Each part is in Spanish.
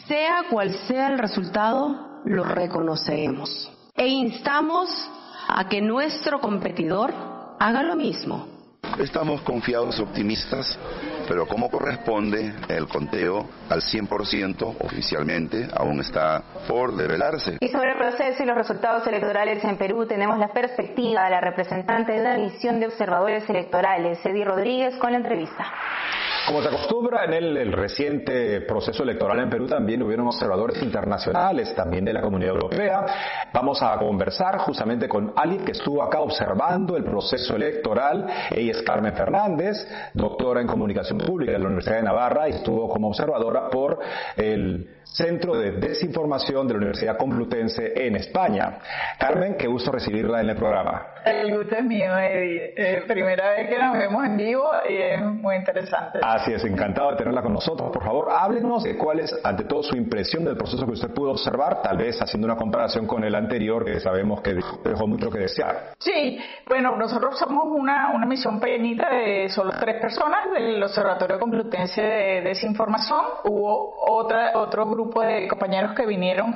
sea cual sea el resultado, lo reconoceremos e instamos a que nuestro competidor haga lo mismo. Estamos confiados, optimistas, pero como corresponde, el conteo al 100% oficialmente aún está por develarse. Y sobre el proceso y los resultados electorales en Perú tenemos la perspectiva de la representante de la misión de observadores electorales, Eddie Rodríguez, con la entrevista. Como se acostumbra en el reciente proceso electoral en Perú, también hubieron observadores internacionales, también de la Comunidad Europea. Vamos a conversar justamente con alguien que estuvo acá observando el proceso electoral. Ella es Carmen Fernández, doctora en Comunicación Pública de la Universidad de Navarra, y estuvo como observadora por el Centro de Desinformación de la Universidad Complutense en España. Carmen, qué gusto recibirla en el programa. El gusto es mío, Eddie. Primera vez que nos vemos en vivo y es muy interesante. Así es, encantado de tenerla con nosotros. Por favor, háblenos de cuál es, ante todo, su impresión del proceso que usted pudo observar, tal vez haciendo una comparación con el anterior, que sabemos que dejó mucho que desear. Sí, bueno, nosotros somos una misión pequeñita de solo 3 personas del Observatorio Complutense de Desinformación. Hubo otro grupo de compañeros que vinieron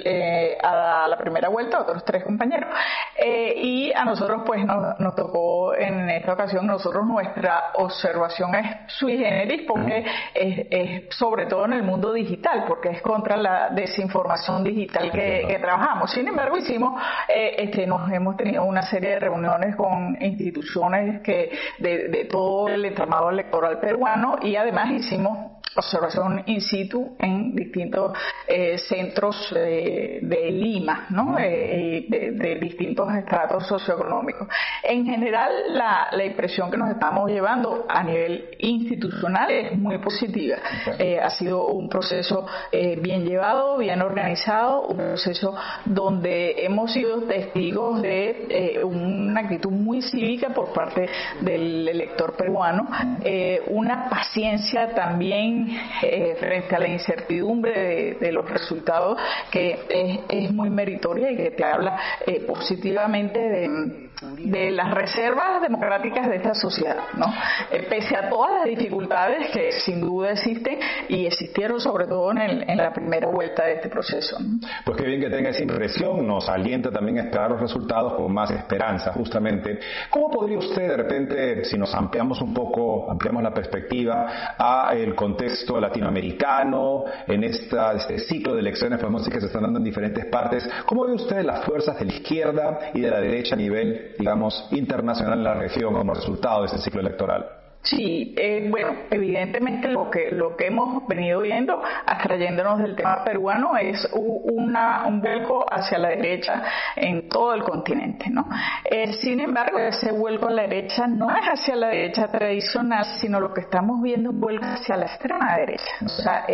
a la primera vuelta, otros 3 compañeros, y a nosotros pues nos tocó en esta ocasión, nuestra observación es sui generis porque es sobre todo en el mundo digital, porque es contra la desinformación digital que trabajamos. Sin embargo, nos hemos tenido una serie de reuniones con instituciones de todo el entramado electoral peruano, y además hicimos observación in situ en distintos centros de Lima, ¿no? De distintos estratos socioeconómicos. En general, la impresión que nos estamos llevando a nivel institucional es muy positiva. Ha sido un proceso bien llevado, bien organizado, un proceso donde hemos sido testigos de una actitud muy cívica por parte del elector peruano, una paciencia también frente a la incertidumbre de los resultados que es muy meritoria y que te habla positivamente de las reservas democráticas de esta sociedad, ¿no? Pese a todas las dificultades que sin duda existen y existieron sobre todo en la primera vuelta de este proceso, ¿no? Pues qué bien que tenga esa impresión, nos alienta también a esperar los resultados con más esperanza, justamente. ¿Cómo podría usted de repente, si nos ampliamos la perspectiva a el contexto latinoamericano, en este ciclo de elecciones, podemos decir que se están dando en diferentes partes, ¿cómo ve usted las fuerzas de la izquierda y de la derecha a nivel, digamos, internacional en la región como resultado de este ciclo electoral? Sí, bueno, evidentemente lo que hemos venido viendo, abstrayéndonos del tema peruano, es un vuelco hacia la derecha en todo el continente, ¿no? Sin embargo, ese vuelco a la derecha no es hacia la derecha tradicional, sino lo que estamos viendo es un vuelco hacia la extrema derecha. O sea,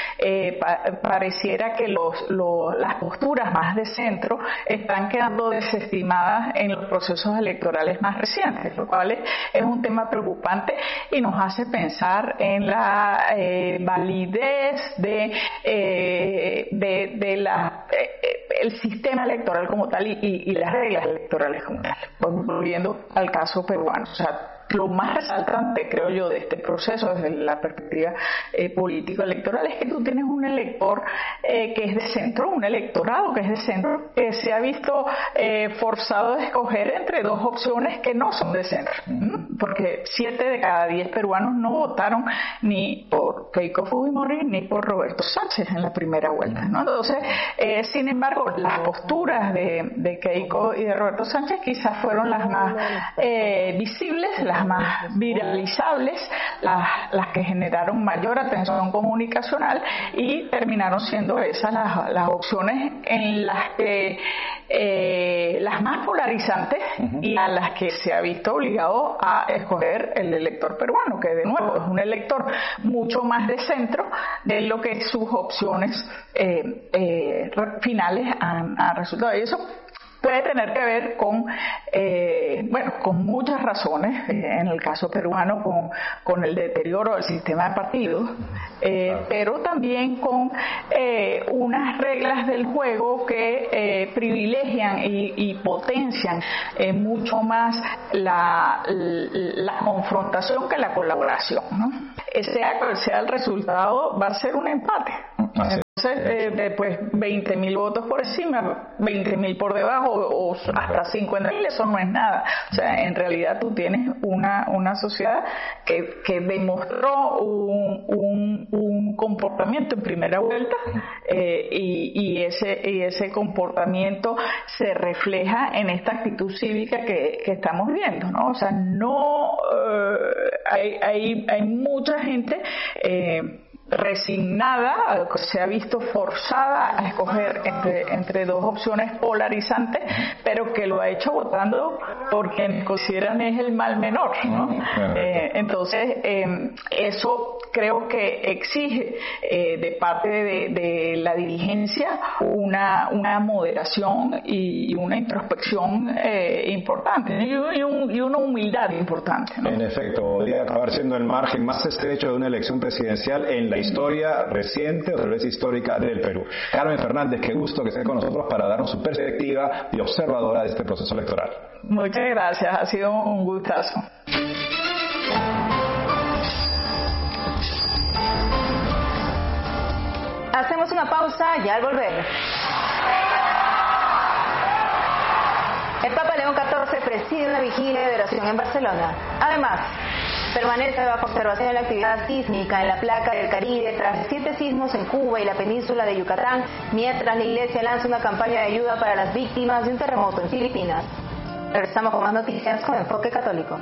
pareciera que las posturas más de centro están quedando desestimadas en los procesos electorales más recientes, lo cual es un tema preocupante y nos hace pensar en la validez el sistema electoral como tal y las reglas electorales como tal. Volviendo al caso peruano, o sea, lo más resaltante, creo yo, de este proceso desde la perspectiva político-electoral es que tú tienes un elector que es de centro, un electorado que es de centro, que se ha visto forzado a escoger entre 2 opciones que no son de centro, porque 7 de cada 10 peruanos no votaron ni por Keiko Fujimori ni por Roberto Sánchez en la primera vuelta, ¿no? Entonces, sin embargo, las posturas de Keiko y de Roberto Sánchez quizás fueron las más visibles, las más viralizables, las que generaron mayor atención comunicacional, y terminaron siendo esas las opciones en las que las más polarizantes y a las que se ha visto obligado a escoger el elector peruano, que de nuevo es un elector mucho más de centro de lo que sus opciones finales han resultado. Y eso puede tener que ver con muchas razones, en el caso peruano con el deterioro del sistema de partidos, pero también con unas reglas del juego que privilegian y potencian mucho más la confrontación que la colaboración, ¿no? Sea cual sea el resultado, va a ser un empate. Entonces, después 20.000 votos por encima, 20.000 por debajo o hasta 50.000, eso no es nada. O sea, en realidad tú tienes una sociedad que demostró un comportamiento en primera vuelta y ese comportamiento se refleja en esta actitud cívica que estamos viendo, ¿no? O sea, no hay mucha gente resignada, se ha visto forzada a escoger entre dos opciones polarizantes, pero que lo ha hecho votando porque consideran es el mal menor, ¿no? Entonces, eso creo que exige de parte de la dirigencia una moderación y una introspección importante y una humildad importante, ¿no? En efecto, podría acabar siendo el margen más estrecho de una elección presidencial en la historia reciente o tal vez histórica del Perú. Carmen Fernández, qué gusto que esté con nosotros para darnos su perspectiva de observadora de este proceso electoral. Muchas gracias, ha sido un gustazo. Hacemos una pausa y al volver. El Papa León XIV preside una vigilia de oración en Barcelona. Además, permanece bajo observación de la actividad sísmica en la placa del Caribe tras 7 sismos en Cuba y la península de Yucatán, mientras la Iglesia lanza una campaña de ayuda para las víctimas de un terremoto en Filipinas. Regresamos con más noticias con Enfoque Católico.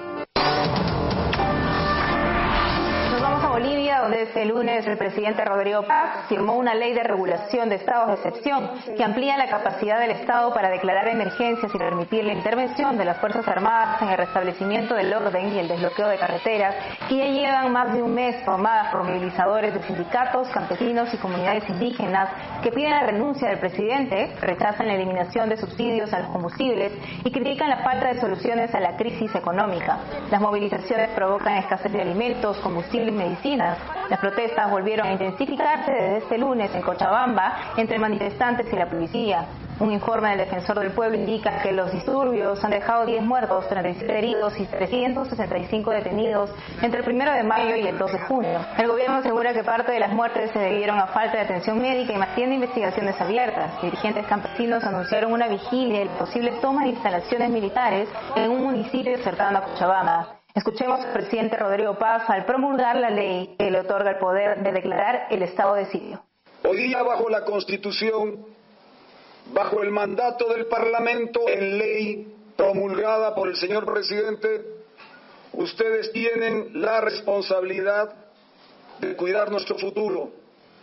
Bolivia, donde este lunes el presidente Rodrigo Paz firmó una ley de regulación de estados de excepción que amplía la capacidad del Estado para declarar emergencias y permitir la intervención de las Fuerzas Armadas en el restablecimiento del orden y el desbloqueo de carreteras, que ya llevan más de un mes formadas por movilizadores de sindicatos, campesinos y comunidades indígenas que piden la renuncia del presidente, rechazan la eliminación de subsidios a los combustibles y critican la falta de soluciones a la crisis económica. Las movilizaciones provocan escasez de alimentos, combustibles y medicinas. Las protestas volvieron a intensificarse desde este lunes en Cochabamba entre manifestantes y la policía. Un informe del Defensor del Pueblo indica que los disturbios han dejado 10 muertos, 37 heridos y 365 detenidos entre el 1 de mayo y el 2 de junio. El gobierno asegura que parte de las muertes se debieron a falta de atención médica y mantiene investigaciones abiertas. Dirigentes campesinos anunciaron una vigilia y la posible toma de instalaciones militares en un municipio cercano a Cochabamba. Escuchemos al presidente Rodrigo Paz al promulgar la ley que le otorga el poder de declarar el estado de sitio. Hoy día, bajo la Constitución, bajo el mandato del Parlamento en ley promulgada por el señor presidente, ustedes tienen la responsabilidad de cuidar nuestro futuro.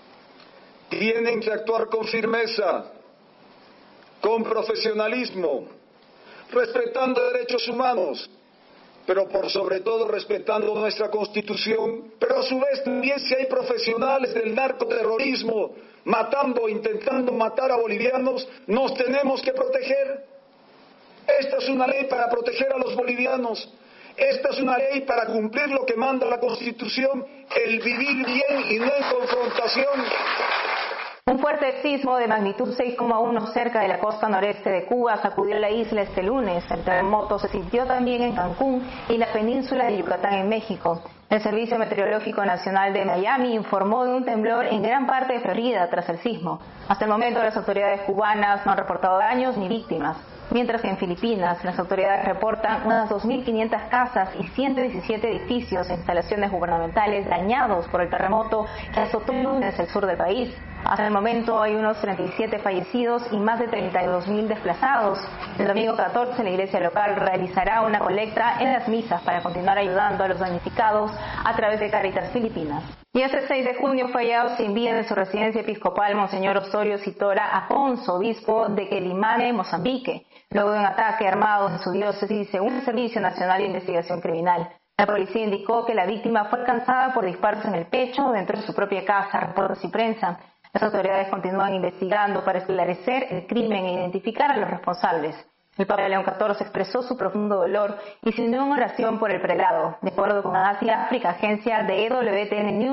Tienen que actuar con firmeza, con profesionalismo, respetando derechos humanos, pero por sobre todo respetando nuestra Constitución, pero a su vez también si hay profesionales del narcoterrorismo intentando matar a bolivianos, nos tenemos que proteger. Esta es una ley para proteger a los bolivianos, esta es una ley para cumplir lo que manda la Constitución, el vivir bien y no en confrontación. Un fuerte sismo de magnitud 6,1 cerca de la costa noreste de Cuba sacudió la isla este lunes. El terremoto se sintió también en Cancún y la península de Yucatán en México. El Servicio Meteorológico Nacional de Miami informó de un temblor en gran parte de Florida tras el sismo. Hasta el momento las autoridades cubanas no han reportado daños ni víctimas. Mientras que en Filipinas, las autoridades reportan unas 2.500 casas y 117 edificios e instalaciones gubernamentales dañados por el terremoto que azotó el lunes el sur del país. Hasta el momento hay unos 37 fallecidos y más de 32.000 desplazados. El domingo 14 la iglesia local realizará una colecta en las misas para continuar ayudando a los damnificados a través de Cáritas Filipinas. Y este 6 de junio fue hallado sin vida en su residencia episcopal Monseñor Osorio Citora Afonso, obispo de Quelimane, Mozambique, luego de un ataque armado en su diócesis, según el Servicio Nacional de Investigación Criminal. La policía indicó que la víctima fue alcanzada por disparos en el pecho dentro de su propia casa, reportes y prensa. Las autoridades continúan investigando para esclarecer el crimen e identificar a los responsables. El Papa León XIV expresó su profundo dolor y se unió en oración por el prelado. De acuerdo con Asia África, agencia de EWTN News,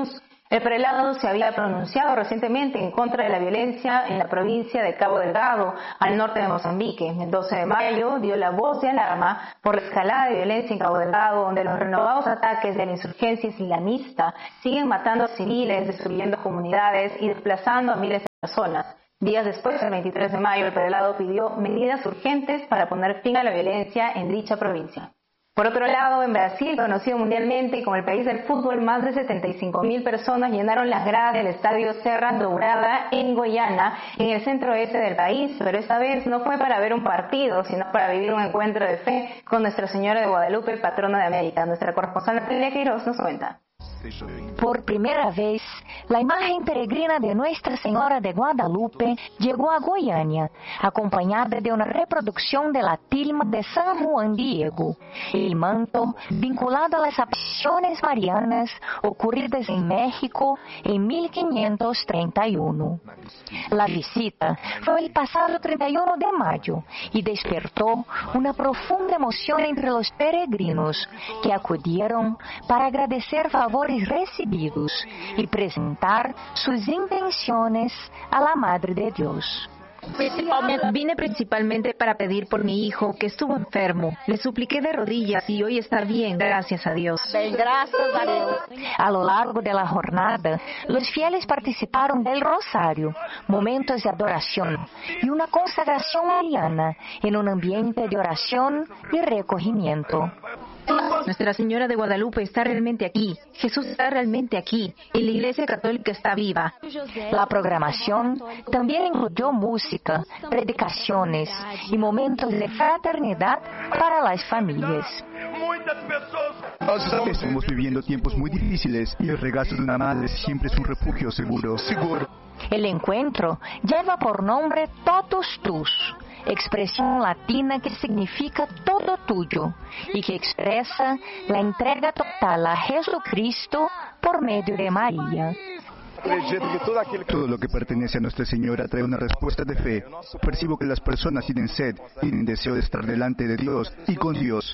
El prelado se había pronunciado recientemente en contra de la violencia en la provincia de Cabo Delgado, al norte de Mozambique. El 12 de mayo dio la voz de alarma por la escalada de violencia en Cabo Delgado, donde los renovados ataques de la insurgencia islamista siguen matando a civiles, destruyendo comunidades y desplazando a miles de personas. Días después, el 23 de mayo, el prelado pidió medidas urgentes para poner fin a la violencia en dicha provincia. Por otro lado, en Brasil, conocido mundialmente como el país del fútbol, más de 75.000 personas llenaron las gradas del estadio Serra Dourada en Goiânia, en el centro oeste del país, pero esta vez no fue para ver un partido, sino para vivir un encuentro de fe con Nuestra Señora de Guadalupe, patrona de América. Nuestra corresponsal Natalia Queiroz nos cuenta. Por primera vez, la imagen peregrina de Nuestra Señora de Guadalupe llegó a Goiânia, acompañada de una reproducción de la tilma de San Juan Diego, el manto vinculado a las apariciones marianas ocurridas en México en 1531. La visita fue el pasado 31 de mayo y despertó una profunda emoción entre los peregrinos que acudieron para agradecer favores recibidos y presentar sus intenciones a la Madre de Dios. Vine principalmente para pedir por mi hijo que estuvo enfermo. Le supliqué de rodillas y hoy está bien, gracias a Dios. Gracias a Dios. A lo largo de la jornada, los fieles participaron del rosario, momentos de adoración y una consagración mariana en un ambiente de oración y recogimiento. Nuestra Señora de Guadalupe está realmente aquí. Jesús está realmente aquí. Y la Iglesia Católica está viva. La programación también incluyó música, predicaciones y momentos de fraternidad para las familias. Estamos viviendo tiempos muy difíciles y el regazo de una madre siempre es un refugio seguro. El encuentro lleva por nombre Totus Tus, expresión latina que significa todo tuyo y que expresa la entrega total a Jesucristo por medio de María. Todo lo que pertenece a Nuestra Señora trae una respuesta de fe. Percibo que las personas tienen sed, tienen deseo de estar delante de Dios y con Dios.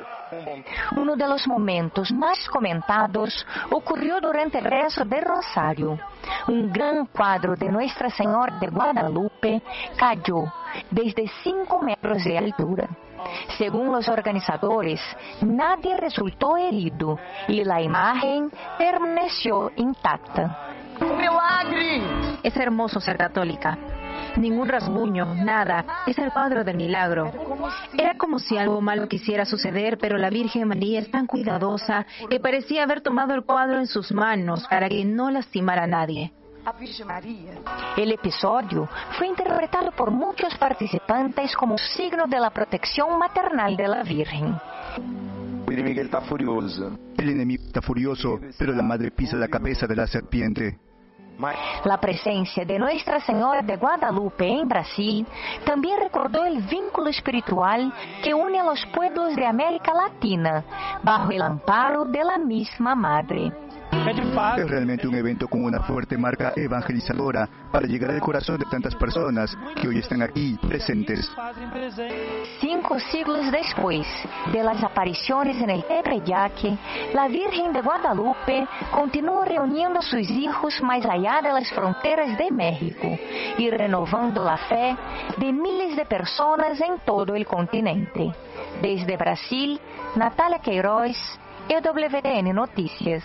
Uno de los momentos más comentados ocurrió durante el rezo del Rosario. Un gran cuadro de Nuestra Señora de Guadalupe cayó desde 5 metros de altura. Según los organizadores, nadie resultó herido y la imagen permaneció intacta. ¡Un milagre! Es hermoso ser católica. Ningún rasguño, nada. Es el cuadro del milagro. Era como si algo malo quisiera suceder, pero la Virgen María es tan cuidadosa que parecía haber tomado el cuadro en sus manos para que no lastimara a nadie. El episodio fue interpretado por muchos participantes como signo de la protección maternal de la Virgen. El enemigo está furioso, pero la madre pisa la cabeza de la serpiente. La presencia de Nuestra Señora de Guadalupe en Brasil también recordó el vínculo espiritual que une a los pueblos de América Latina bajo el amparo de la misma Madre. Es realmente un evento con una fuerte marca evangelizadora para llegar al corazón de tantas personas que hoy están aquí presentes. 5 siglos después de las apariciones en el Tepeyac, la Virgen de Guadalupe continúa reuniendo a sus hijos más allá de las fronteras de México y renovando la fe de miles de personas en todo el continente. Desde Brasil, Natalia Queiroz, EWTN Noticias.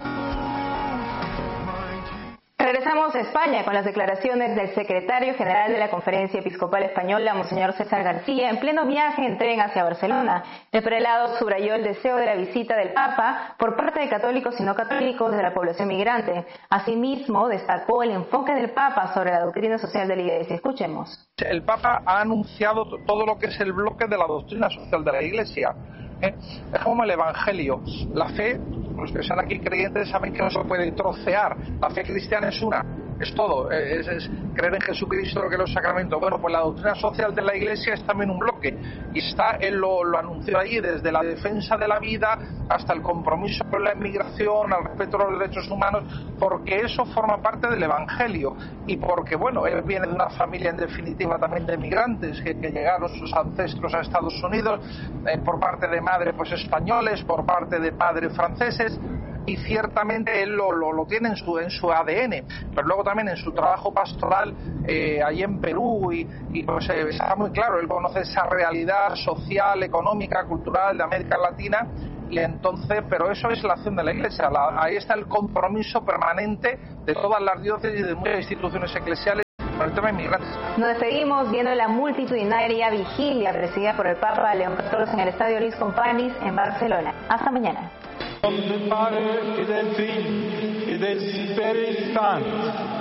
Regresamos a España con las declaraciones del secretario general de la Conferencia Episcopal Española, Monseñor César García, en pleno viaje en tren hacia Barcelona. El prelado subrayó el deseo de la visita del Papa por parte de católicos y no católicos de la población migrante. Asimismo, destacó el enfoque del Papa sobre la doctrina social de la Iglesia. Escuchemos. El Papa ha anunciado todo lo que es el bloque de la doctrina social de la Iglesia. Es como el Evangelio. La fe, los que son aquí creyentes saben que no se puede trocear. La fe cristiana es una, es todo, es creer en Jesucristo, lo que es los sacramentos. Bueno, pues la doctrina social de la Iglesia es también un bloque, y él lo anunció allí, desde la defensa de la vida hasta el compromiso con la inmigración, al respeto a los derechos humanos, porque eso forma parte del Evangelio, y porque, bueno, él viene de una familia en definitiva también de migrantes que llegaron sus ancestros a Estados Unidos, por parte de madre pues españoles, por parte de padres franceses. y ciertamente él lo tiene en su ADN, pero luego también en su trabajo pastoral allí en Perú y pues está muy claro, él conoce esa realidad social, económica, cultural de América Latina. Y entonces, pero eso es la acción de la Iglesia, ahí está el compromiso permanente de todas las diócesis y de muchas instituciones eclesiales con el tema inmigrantes. Nos despedimos viendo la multitudinaria vigilia presidida por el Papa León XIV en el Estadio Luis Companys en Barcelona. Hasta mañana. Del Padre y del Figlio y del Spirito Santo.